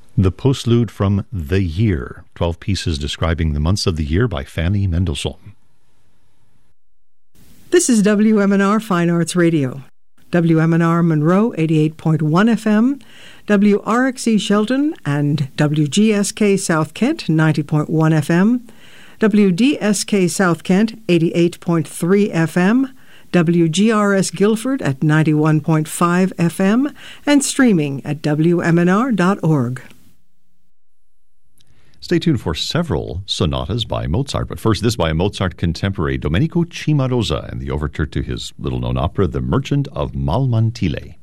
The postlude from The Year, 12 pieces describing the months of the year by Fanny Mendelssohn. This is WMNR Fine Arts Radio. WMNR Monroe 88.1 FM, WRXE Shelton and WGSK South Kent 90.1 FM, WDSK South Kent 88.3 FM, WGRS Guilford at 91.5 FM, and streaming at WMNR.org. Stay tuned for several sonatas by Mozart, but first this by a Mozart contemporary, Domenico Cimarosa, and the overture to his little-known opera, The Merchant of Malmantile.